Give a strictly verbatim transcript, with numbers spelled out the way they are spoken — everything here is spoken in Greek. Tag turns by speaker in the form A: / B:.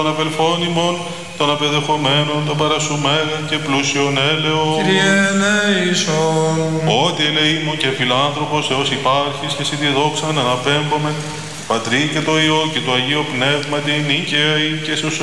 A: των αδελφών ημών, των απεδεχομένων, των παρασουμένων και πλούσιων έλεος.
B: Κύριε ελέησον.
A: Ότι ελεήμων και φιλάνθρωπος έως υπάρχεις και εσύ τη δόξα να αναπέμπομεν, Πατρί και το Υιό και το Αγίο Πνεύμα την νίκαια και στους